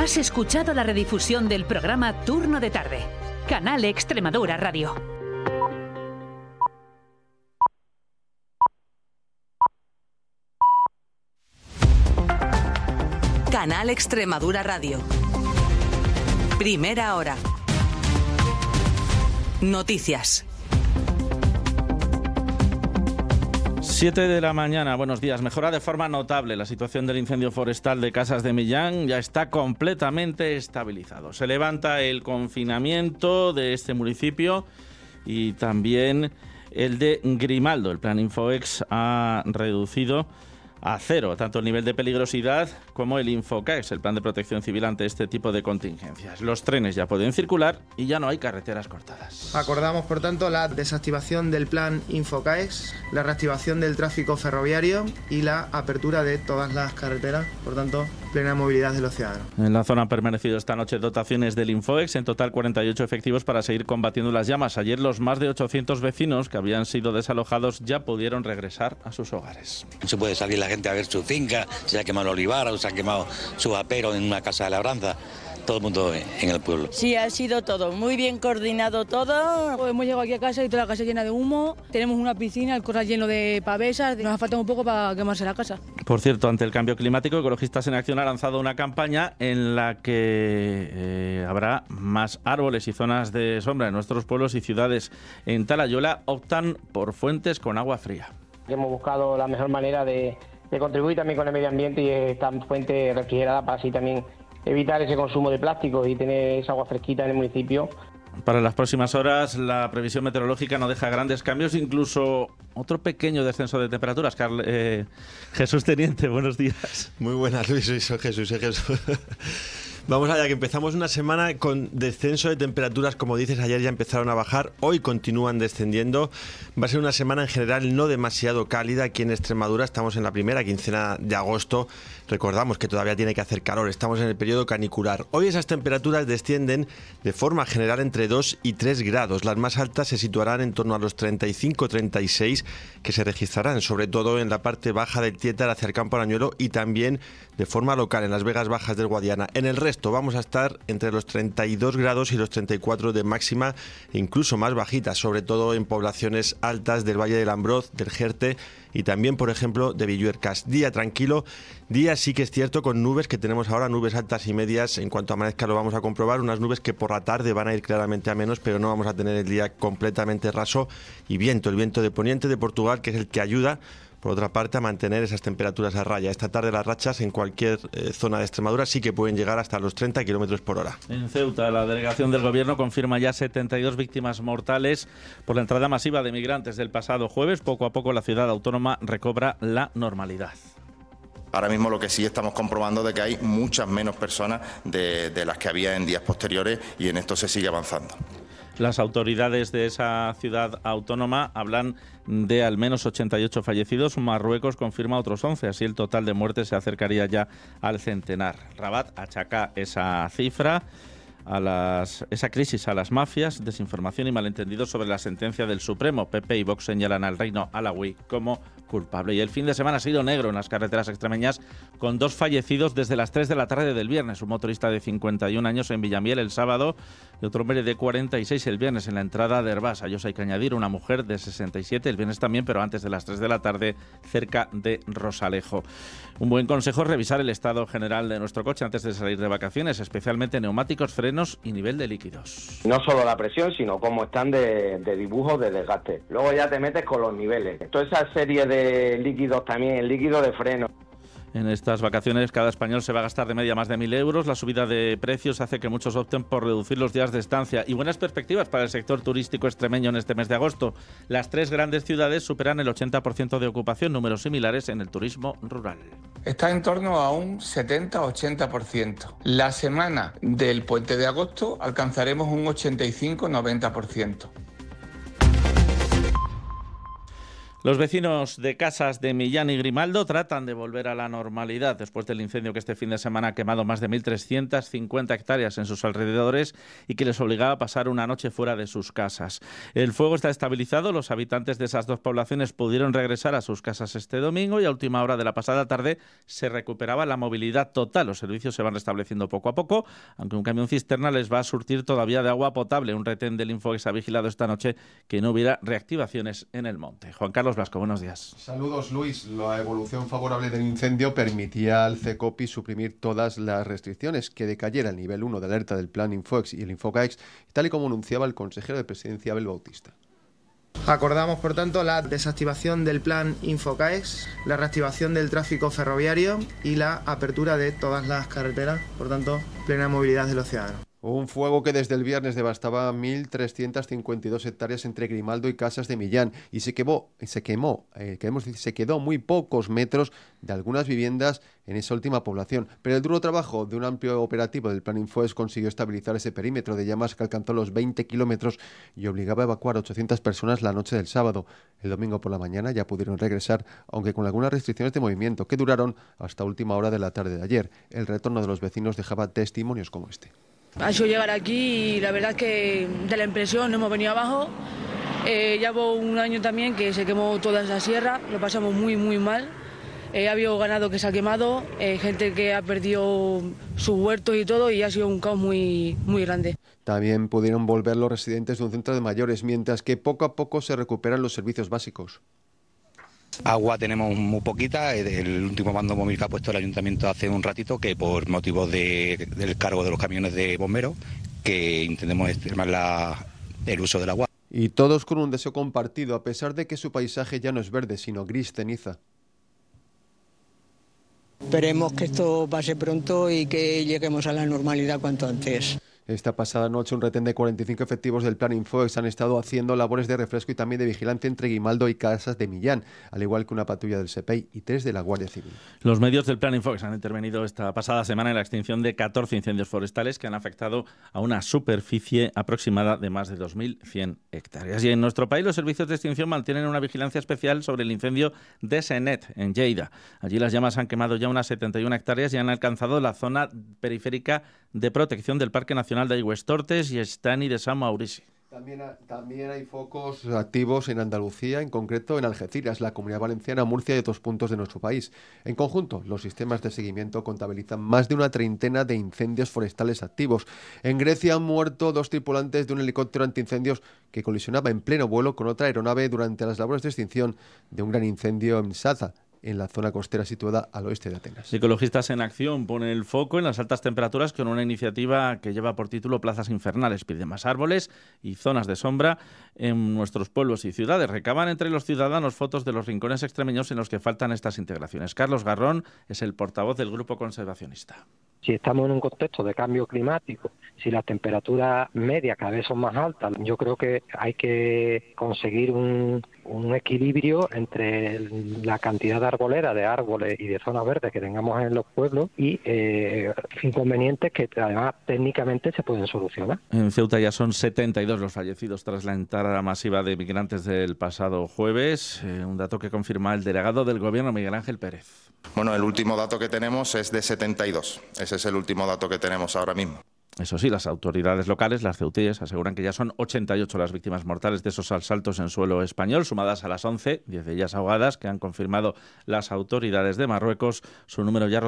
Has escuchado la redifusión del programa Turno de Tarde. Canal Extremadura Radio. Canal Extremadura Radio. Primera hora. Noticias. 7 de la mañana, buenos días. Mejora de forma notable la situación del incendio forestal de Casas de Millán. Ya está completamente estabilizado. Se levanta el confinamiento de este municipio y también el de Grimaldo. El plan Infoex ha reducido a cero tanto el nivel de peligrosidad como el Infocaex, el plan de protección civil ante este tipo de contingencias. Los trenes ya pueden circular y ya no hay carreteras cortadas. Acordamos, por tanto, la desactivación del plan Infocaex, la reactivación del tráfico ferroviario y la apertura de todas las carreteras, por tanto, plena movilidad de los ciudadanos. En la zona han permanecido esta noche dotaciones del Infoex, en total 48 efectivos para seguir combatiendo las llamas. Ayer los más de 800 vecinos que habían sido desalojados ya pudieron regresar a sus hogares. Se puede salir la gente a ver su finca, se ha quemado el olivar o se ha quemado su apero en una casa de labranza. Todo el mundo en el pueblo. Sí, ha sido todo, muy bien coordinado todo. Hemos llegado aquí a casa y toda la casa llena de humo. Tenemos una piscina, el corral lleno de pavesas. Nos ha faltado un poco para quemarse la casa. Por cierto, ante el cambio climático, Ecologistas en Acción ha lanzado una campaña en la que habrá más árboles y zonas de sombra en nuestros pueblos y ciudades. En Talayuela optan por fuentes con agua fría. Hemos buscado la mejor manera de contribuir también con el medio ambiente y esta fuente refrigerada para así también evitar ese consumo de plástico y tener esa agua fresquita en el municipio. Para las próximas horas la previsión meteorológica no deja grandes cambios, incluso otro pequeño descenso de temperaturas. Jesús Teniente, buenos días. Muy buenas, Luis, soy Jesús. Vamos allá, que empezamos una semana con descenso de temperaturas, como dices, ayer ya empezaron a bajar, hoy continúan descendiendo. Va a ser una semana en general no demasiado cálida aquí en Extremadura, estamos en la primera quincena de agosto, recordamos que todavía tiene que hacer calor, estamos en el periodo canicular. Hoy esas temperaturas descienden de forma general entre 2 y 3 grados, las más altas se situarán en torno a los 35-36 que se registrarán, sobre todo en la parte baja del Tietar hacia el Campo Arañuelo y también de forma local en las Vegas Bajas del Guadiana. En el resto vamos a estar entre los 32 grados y los 34 de máxima, e incluso más bajitas, sobre todo en poblaciones altas del Valle del Ambroz, del Jerte y también, por ejemplo, de Villuercas. Día tranquilo, día sí que es cierto con nubes que tenemos ahora, nubes altas y medias. En cuanto amanezca lo vamos a comprobar, unas nubes que por la tarde van a ir claramente a menos, pero no vamos a tener el día completamente raso. Y viento, el viento de poniente de Portugal, que es el que ayuda, por otra parte, a mantener esas temperaturas a raya. Esta tarde las rachas en cualquier zona de Extremadura sí que pueden llegar hasta los 30 km por hora. En Ceuta, la delegación del Gobierno confirma ya 72 víctimas mortales por la entrada masiva de migrantes del pasado jueves. Poco a poco la ciudad autónoma recobra la normalidad. Ahora mismo lo que sí estamos comprobando de que hay muchas menos personas de las que había en días posteriores y en esto se sigue avanzando. Las autoridades de esa ciudad autónoma hablan de al menos 88 fallecidos. Marruecos confirma otros 11, así el total de muertes se acercaría ya al centenar. Rabat achaca esa cifra esa crisis a las mafias, desinformación y malentendidos sobre la sentencia del Supremo. PP y Vox señalan al reino alawí como culpable. Y el fin de semana ha sido negro en las carreteras extremeñas, con 2 fallecidos desde las 3 de la tarde del viernes. Un motorista de 51 años en Villamiel el sábado y otro hombre de 46 el viernes en la entrada de Herbás. A ellos hay que añadir una mujer de 67 el viernes también, pero antes de las 3 de la tarde cerca de Rosalejo. Un buen consejo es revisar el estado general de nuestro coche antes de salir de vacaciones, especialmente neumáticos, frenos y nivel de líquidos. No solo la presión, sino cómo están de dibujos de desgaste. Luego ya te metes con los niveles. Toda esa serie de líquidos también, el líquido de freno. En estas vacaciones cada español se va a gastar de media más de 1.000 euros. La subida de precios hace que muchos opten por reducir los días de estancia y buenas perspectivas para el sector turístico extremeño en este mes de agosto. Las 3 grandes ciudades superan el 80% de ocupación, números similares en el turismo rural. Está en torno a un 70-80%. La semana del puente de agosto alcanzaremos un 85-90%. Los vecinos de Casas de Millán y Grimaldo tratan de volver a la normalidad después del incendio que este fin de semana ha quemado más de 1.350 hectáreas en sus alrededores y que les obligaba a pasar una noche fuera de sus casas. El fuego está estabilizado, los habitantes de esas dos poblaciones pudieron regresar a sus casas este domingo y a última hora de la pasada tarde se recuperaba la movilidad total. Los servicios se van restableciendo poco a poco, aunque un camión cisterna les va a surtir todavía de agua potable. Un retén del Infoex ha vigilado esta noche que no hubiera reactivaciones en el monte. Juan Carlos Blasco, buenos días. Saludos, Luis. La evolución favorable del incendio permitía al CECOPI suprimir todas las restricciones que decayera el nivel 1 de alerta del plan Infoex y el Infocaex, tal y como anunciaba el consejero de Presidencia, Abel Bautista. Acordamos, por tanto, la desactivación del plan Infocaex, la reactivación del tráfico ferroviario y la apertura de todas las carreteras, por tanto, plena movilidad de los ciudadanos. Un fuego que desde el viernes devastaba 1.352 hectáreas entre Grimaldo y Casas de Millán y se quedó muy pocos metros de algunas viviendas en esa última población. Pero el duro trabajo de un amplio operativo del Plan Infoex consiguió estabilizar ese perímetro de llamas que alcanzó los 20 kilómetros y obligaba a evacuar a 800 personas la noche del sábado. El domingo por la mañana ya pudieron regresar, aunque con algunas restricciones de movimiento que duraron hasta última hora de la tarde de ayer. El retorno de los vecinos dejaba testimonios como este. Ha sido llegar aquí y la verdad es que de la impresión hemos venido abajo. Llevo un año también que se quemó toda esa sierra, lo pasamos muy mal. Ha habido ganado que se ha quemado, gente que ha perdido sus huertos y todo, y ha sido un caos muy grande. También pudieron volver los residentes de un centro de mayores, mientras que poco a poco se recuperan los servicios básicos. Agua tenemos muy poquita. El último mando móvil que ha puesto el ayuntamiento hace un ratito, que por motivos del cargo de los camiones de bomberos, que intentemos extremar el uso del agua. Y todos con un deseo compartido, a pesar de que su paisaje ya no es verde, sino gris ceniza. Esperemos que esto pase pronto y que lleguemos a la normalidad cuanto antes. Esta pasada noche un retén de 45 efectivos del Plan Infoex han estado haciendo labores de refresco y también de vigilancia entre Grimaldo y Casas de Millán, al igual que una patrulla del SEPEI y 3 de la Guardia Civil. Los medios del Plan Infoex han intervenido esta pasada semana en la extinción de 14 incendios forestales que han afectado a una superficie aproximada de más de 2.100 hectáreas. Y en nuestro país los servicios de extinción mantienen una vigilancia especial sobre el incendio de Senet, en Lleida. Allí las llamas han quemado ya unas 71 hectáreas y han alcanzado la zona periférica de protección del Parque Nacional de Aigüestortes y Estany de San Maurici. También hay focos activos en Andalucía, en concreto en Algeciras, la Comunidad Valenciana, Murcia y otros puntos de nuestro país. En conjunto, los sistemas de seguimiento contabilizan más de una treintena de incendios forestales activos. En Grecia han muerto 2 tripulantes de un helicóptero antiincendios que colisionaba en pleno vuelo con otra aeronave durante las labores de extinción de un gran incendio en Saza, en la zona costera situada al oeste de Atenas. Ecologistas en Acción ponen el foco en las altas temperaturas con una iniciativa que lleva por título Plazas Infernales. Pide más árboles y zonas de sombra en nuestros pueblos y ciudades. Recaban entre los ciudadanos fotos de los rincones extremeños en los que faltan estas integraciones. Carlos Garrón es el portavoz del Grupo Conservacionista. Si estamos en un contexto de cambio climático, si las temperaturas medias cada vez son más altas, yo creo que hay que conseguir un equilibrio entre la cantidad de arbolera, de árboles y de zonas verdes que tengamos en los pueblos y inconvenientes que además técnicamente se pueden solucionar. En Ceuta ya son 72 los fallecidos tras la entrada masiva de migrantes del pasado jueves, un dato que confirma el delegado del Gobierno, Miguel Ángel Pérez. Bueno, el último dato que tenemos es de 72. Ese es el último dato que tenemos ahora mismo. Eso sí, las autoridades locales, las ceutíes, aseguran que ya son 88 las víctimas mortales de esos asaltos en suelo español, sumadas a las 11, 10 de ellas ahogadas, que han confirmado las autoridades de Marruecos. Su número ya